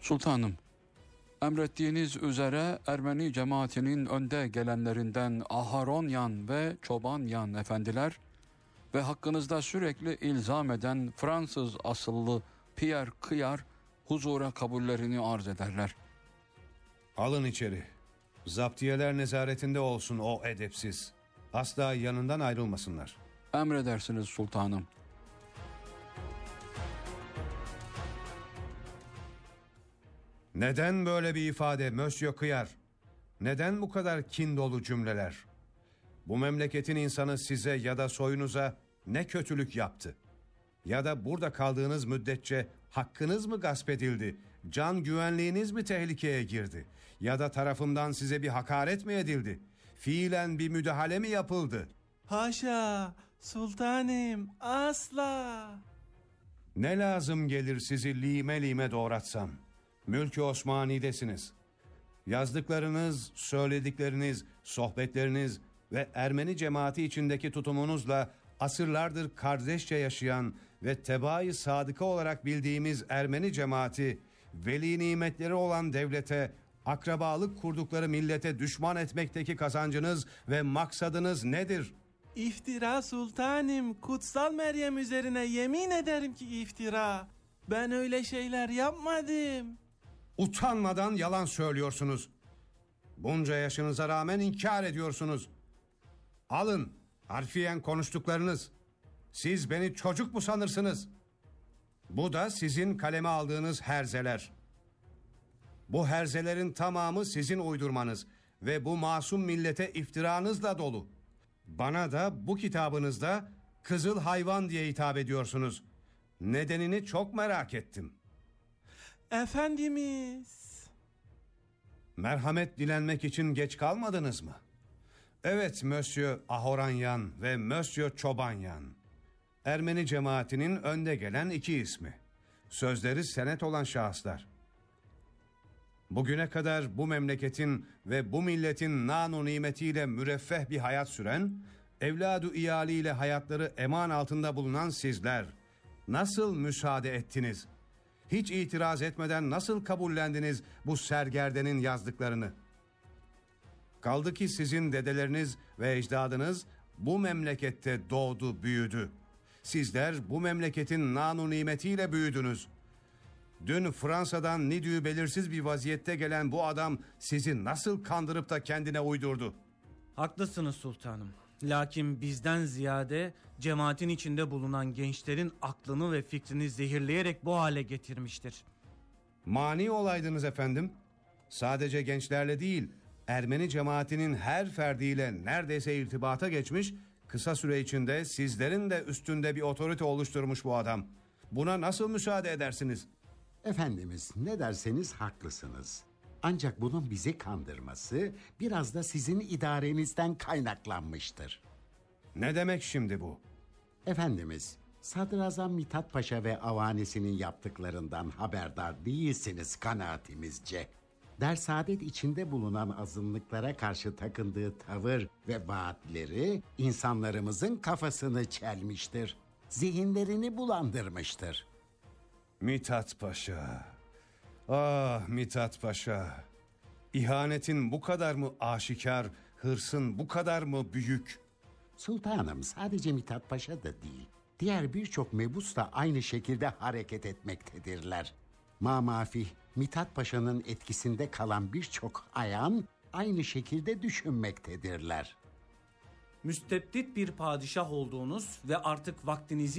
Sultanım, emrettiğiniz üzere Ermeni cemaatinin önde gelenlerinden Aharonyan ve Çobanyan efendiler ve hakkınızda sürekli ilzam eden Fransız asıllı Pierre Kıyar huzura kabullerini arz ederler. Alın içeri. Zaptiyeler nezaretinde olsun o edepsiz. Asla yanından ayrılmasınlar. Emredersiniz sultanım. Neden böyle bir ifade Monsieur Kıyar? Neden bu kadar kin dolu cümleler? Bu memleketin insanı size ya da soyunuza ne kötülük yaptı? Ya da burada kaldığınız müddetçe hakkınız mı gasp edildi? Can güvenliğiniz mi tehlikeye girdi? Ya da tarafımdan size bir hakaret mi edildi? Fiilen bir müdahale mi yapıldı? Haşa, sultanım, asla. Ne lazım gelir sizi lime lime doğratsam? Mülk-i Osmani'desiniz. Yazdıklarınız, söyledikleriniz, sohbetleriniz ve Ermeni cemaati içindeki tutumunuzla asırlardır kardeşçe yaşayan ve tebaa-i sadıka olarak bildiğimiz Ermeni cemaati, veli nimetleri olan devlete, akrabalık kurdukları millete düşman etmekteki kazancınız ve maksadınız nedir? İftira sultanım, kutsal Meryem üzerine yemin ederim ki iftira. Ben öyle şeyler yapmadım. Utanmadan yalan söylüyorsunuz. Bunca yaşınıza rağmen inkar ediyorsunuz. Alın harfiyen konuştuklarınız. Siz beni çocuk mu sanırsınız? Bu da sizin kaleme aldığınız herzeler. Bu herzelerin tamamı sizin uydurmanız ve bu masum millete iftiranızla dolu. Bana da bu kitabınızda Kızıl Hayvan diye hitap ediyorsunuz. Nedenini çok merak ettim. Efendimiz. Merhamet dilenmek için geç kalmadınız mı? Evet Monsieur Ahoranyan ve Monsieur Çobanyan. Ermeni cemaatinin önde gelen iki ismi. Sözleri senet olan şahıslar. Bugüne kadar bu memleketin ve bu milletin nanu nimetiyle müreffeh bir hayat süren, evladu iyaliyle hayatları eman altında bulunan sizler nasıl müsaade ettiniz? Hiç itiraz etmeden nasıl kabullendiniz bu sergerdenin yazdıklarını? Kaldı ki sizin dedeleriniz ve ecdadınız bu memlekette doğdu, büyüdü. Sizler bu memleketin nanu nimetiyle büyüdünüz. Dün Fransa'dan nidü belirsiz bir vaziyette gelen bu adam sizi nasıl kandırıp da kendine uydurdu? Haklısınız sultanım. Lakin bizden ziyade cemaatin içinde bulunan gençlerin aklını ve fikrini zehirleyerek bu hale getirmiştir. Mani olaydınız efendim. Sadece gençlerle değil, Ermeni cemaatinin her ferdiyle neredeyse irtibata geçmiş, kısa süre içinde sizlerin de üstünde bir otorite oluşturmuş bu adam. Buna nasıl müsaade edersiniz? Efendimiz, ne derseniz haklısınız. Ancak bunun bizi kandırması biraz da sizin idarenizden kaynaklanmıştır. Ne demek şimdi bu? Efendimiz, Sadrazam Mithat Paşa ve avanesinin yaptıklarından haberdar değilsiniz kanaatimizce. Dersaadet içinde bulunan azınlıklara karşı takındığı tavır ve vaatleri insanlarımızın kafasını çelmiştir. Zihinlerini bulandırmıştır. Mithat Paşa. Ah Mithat Paşa. İhanetin bu kadar mı aşikar, hırsın bu kadar mı büyük? Sultanım, sadece Mithat Paşa da değil, diğer birçok mebus da aynı şekilde hareket etmektedirler. Mamafih, Mithat Paşa'nın etkisinde kalan birçok ayan aynı şekilde düşünmektedirler. Müstebdit bir padişah olduğunuz ve artık vaktinizi